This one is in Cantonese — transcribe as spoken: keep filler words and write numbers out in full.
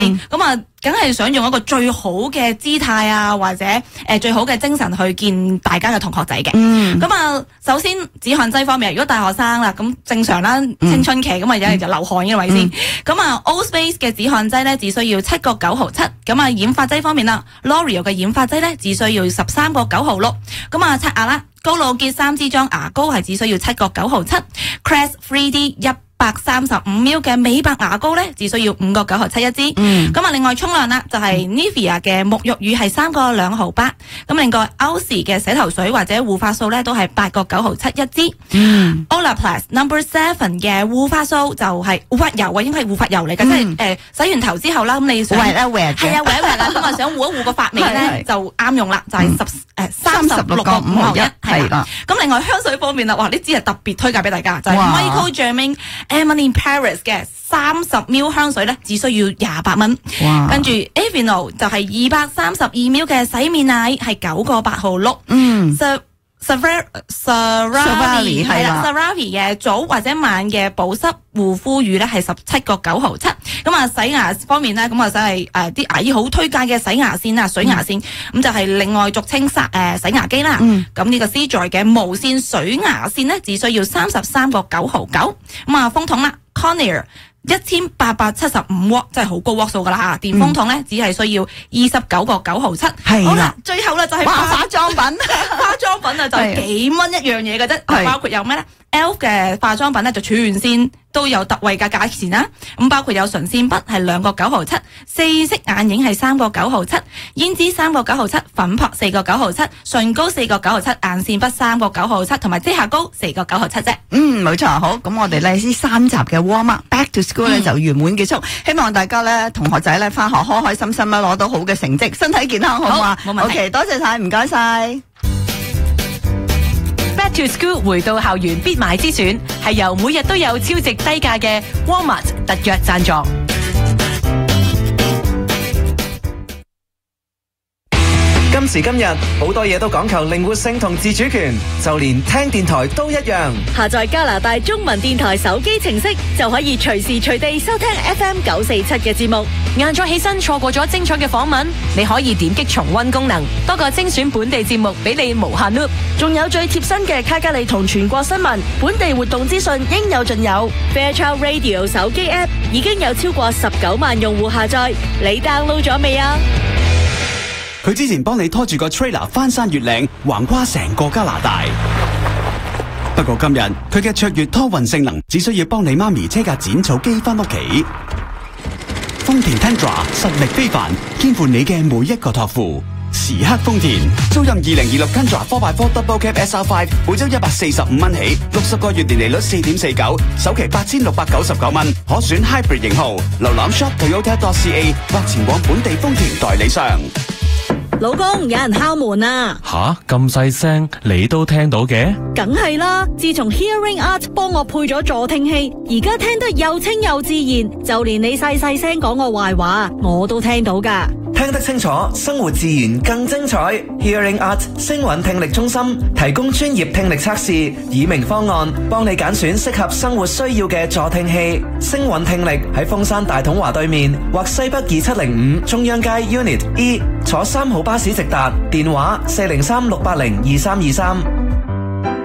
咁啊，梗係想用一個最好嘅姿態啊，或者誒、呃、最好嘅精神去見大家嘅同學仔嘅。咁、嗯、啊，首先止汗劑方面，如果大學生啦，咁正常啦，青春期咁啊，有人就流汗嘅位先。咁、嗯、啊 ，Old Space 嘅止汗劑咧，只需要七個九毫七。咁啊，染髮劑方面啦 ，L'Oreal 嘅染髮劑咧，只需要十三個九毫六。咁啊，刷牙啦，高露潔三支裝牙膏係只需要七個九毫七。Crest three D 一百三十五 ml 嘅美白牙膏咧，只需要五個九毫七一支。咁、嗯、啊，另外沖涼啦，就係、是、Nivea 嘅沐浴乳係三個兩毫八。咁另外 Aussie 嘅洗頭水或者護髮素咧，都係八個九毫七一支。嗯、Olaplex Number Seven 嘅護髮素就係護髮油啊，應該係護髮油嚟嘅、嗯，即係誒、呃、洗完頭之後啦，咁你想係啊，係啊，圍啦，咁啊想護一護個髮尾咧，就啱用啦，就係十誒三十六個五毫一，係啦。咁另外香水方面啦，哇，呢支係特別推介俾大家，就係、是、Michael Germain Emily Paris 嘅三十 ml 香水咧，只需要廿八蚊。跟住 Aveeno 就係二百三十二 ml 嘅洗面奶，係九個八毫六。嗯。Savary 係啦 ，Savary 嘅早或者晚嘅保濕護膚乳咧係十七個九毫七。咁啊，洗牙方面咧，咁啊，就係誒啲牙醫好推介嘅洗牙線啊，水牙線，咁、嗯、就係另外俗稱誒、呃、洗牙機啦。咁、嗯、呢個 C-Joy 嘅無線水牙線咧，只需要三十三個九毫九。咁啊，風筒啦 ，Conair。一千八百七十五瓦，真係好高瓦數噶啦吓！電風筒咧、嗯、只係需要二十九個九毫七。係好啦，最後咧就係化化妝品，化妝品啊就幾蚊一樣嘢嘅啫。包括有咩咧 ？E L F 嘅化妝品咧就全線都有特惠嘅價錢啦。咁包括有唇線筆係兩個九毫七，四色眼影係三個九毫七，胭脂三個九毫七，粉撲四個九毫七，唇膏四個九毫七，眼線筆三個九毫七，同埋遮瑕膏四個九毫七啫。嗯，冇錯。好，咁我哋咧呢三集嘅 Warm Up Back to School 咧、嗯、就圓滿結束。希望大家咧同學仔咧翻學開開心心啦，攞到好嘅成績，身體健康，好嘛？冇問題。OK， 多謝晒，唔該晒。Back to School 回到校園必買之選，係由每日都有超值低價嘅 Walmart 特約贊助。 今時今日好多嘢都講求靈活性同自主權，就連聽電台都一樣。下載加拿大中文電台手機程式，就可以隨時隨地收聽 F M 九四七嘅節目。晏咗起身錯過咗精彩嘅訪問，你可以點擊重溫功能，多個精選本地節目俾你無限 loop。仲有最貼身嘅卡加利同全國新聞、本地活動資訊應有盡有。Fairchild Radio 手機 App 已經有超過十九萬用戶下載，你 download 咗未啊？佢之前幫你拖住個 trailer 翻山越嶺，橫跨成個加拿大。不過今日佢嘅卓越拖運性能，只需要幫你媽咪車架剪草機翻屋企。豐田 Tundra 實力非凡，肩負你嘅每一個託付。時刻豐田，租任二零二六 Tundra four by four Double Cab S R five， 每周一百四十五蚊起，六十個月年利率四點四九，首期八千六百九十九蚊，可選 Hybrid 型號。瀏覽 shop toyota dot c a 或前往本地豐田代理商。老公，有人敲門啊！ 吓，咁細聲你都聽到嘅？ 梗係啦，自從 Hearing Art 幫我配咗助聽器，而家聽得又清又自然，就連你細細聲講我壞話，我都聽到噶。聽得清楚，生活自然更精彩。Hearing Art 聲韻聽力中心提供專業聽力測試、耳鳴方案，幫你揀選適合生活需要嘅助聽器。聲韻聽力喺鳳山大統華對面或西北二七零五中央街 Unit E， 坐三號巴士直達，電話四零三六八零二三二三。